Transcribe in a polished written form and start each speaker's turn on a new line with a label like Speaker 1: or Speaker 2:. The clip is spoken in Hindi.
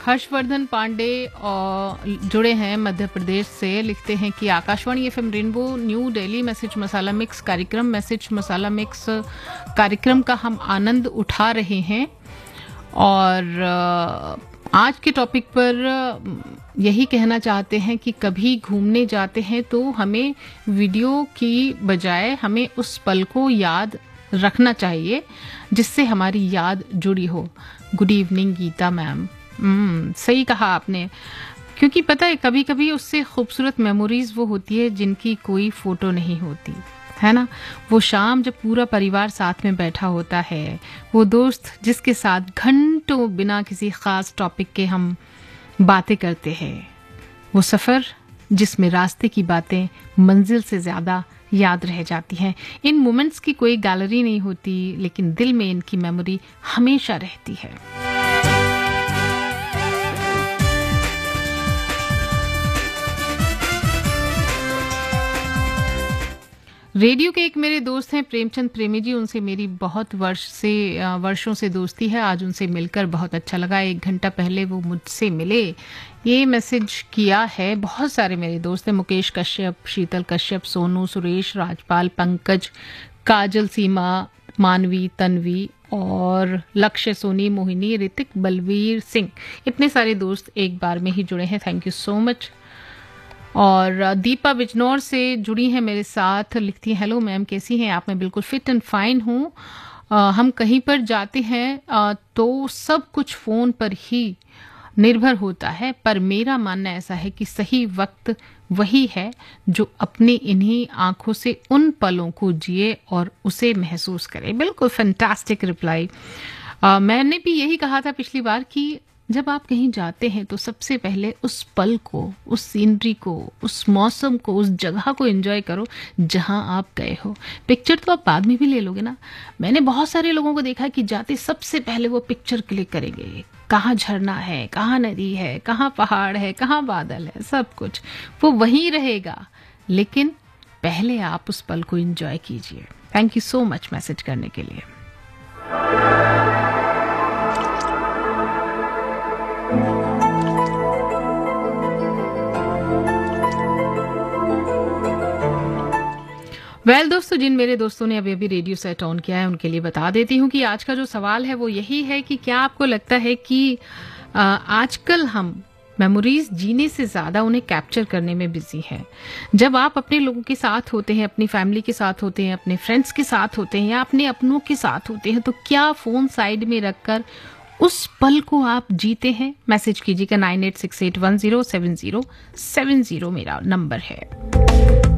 Speaker 1: हर्षवर्धन पांडे जुड़े हैं मध्य प्रदेश से, लिखते हैं कि Akashvani FM rainbow new Delhi message मसाला मिक्स कार्यक्रम का हम आनंद उठा रहे हैं और आज के टॉपिक पर यही कहना चाहते हैं कि कभी घूमने जाते हैं तो हमें वीडियो की बजाय हमें उस पल को याद रखना चाहिए जिससे हमारी याद जुड़ी हो। Good evening Gita ma'am. सही कहा आपने, क्योंकि पता है कभी कभी उससे खूबसूरत मेमोरीज वो होती है जिनकी कोई फोटो नहीं होती है ना। वो शाम जब पूरा परिवार साथ में बैठा होता है, वो दोस्त जिसके साथ घंटों बिना किसी खास टॉपिक के हम बातें करते हैं, वो सफ़र जिसमें रास्ते की बातें मंजिल से ज़्यादा याद रह जाती हैं। इन मोमेंट्स की कोई गैलरी नहीं होती, लेकिन दिल में इनकी मेमोरी हमेशा रहती है। रेडियो के एक मेरे दोस्त हैं प्रेमचंद प्रेमी जी, उनसे मेरी बहुत वर्षों से दोस्ती है। आज उनसे मिलकर बहुत अच्छा लगा। 1 घंटा पहले वो मुझसे मिले, ये मैसेज किया है। बहुत सारे मेरे दोस्त हैं, मुकेश कश्यप, शीतल कश्यप, सोनू, सुरेश, राजपाल, पंकज, काजल, सीमा, मानवी, तन्वी और लक्ष्य, सोनी, मोहिनी, ऋतिक, बलवीर सिंह। इतने सारे दोस्त एक बार में ही जुड़े हैं, थैंक यू सो मच। और दीपा बिजनौर से जुड़ी हैं मेरे साथ, लिखती हैं हेलो मैम, कैसी हैं आप? मैं बिल्कुल फिट एंड फाइन हूँ। हम कहीं पर जाते हैं तो सब कुछ फ़ोन पर ही निर्भर होता है, पर मेरा मानना ऐसा है कि सही वक्त वही है जो अपनी इन्हीं आंखों से उन पलों को जिए और उसे महसूस करे। बिल्कुल फैंटास्टिक रिप्लाई। मैंने भी यही कहा था पिछली बार कि जब आप कहीं जाते हैं तो सबसे पहले उस पल को, उस सीनरी को, उस मौसम को, उस जगह को एंजॉय करो जहां आप गए हो। पिक्चर तो आप बाद में भी ले लोगे ना। मैंने बहुत सारे लोगों को देखा कि जाते सबसे पहले वो पिक्चर क्लिक करेंगे, कहाँ झरना है, कहाँ नदी है, कहाँ पहाड़ है, कहाँ बादल है, सब कुछ वो वहीं रहेगा, लेकिन पहले आप उस पल को एंजॉय कीजिए। Thank you so much message करने के लिए। दोस्तों, जिन मेरे दोस्तों ने अभी रेडियो सेट ऑन किया है उनके लिए बता देती हूँ कि आज का जो सवाल है वो यही है कि क्या आपको लगता है कि आजकल हम मेमोरीज जीने से ज़्यादा उन्हें कैप्चर करने में बिजी हैं। जब आप अपने लोगों के साथ होते हैं, अपनी फैमिली के साथ होते हैं, अपने फ्रेंड्स के साथ होते हैं या अपने अपनों के साथ होते हैं, तो क्या फ़ोन साइड में रखकर उस पल को आप जीते हैं? मैसेज कीजिएगा 9868107070 मेरा नंबर है।